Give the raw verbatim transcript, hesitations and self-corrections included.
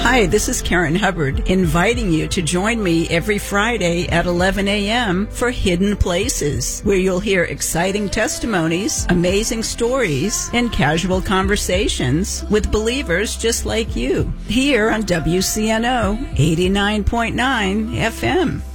Hi, this is Karen Hubbard, inviting you to join me every Friday at eleven a.m. for Hidden Places, where you'll hear exciting testimonies, amazing stories, and casual conversations with believers just like you, here on W C N O eighty-nine point nine F M.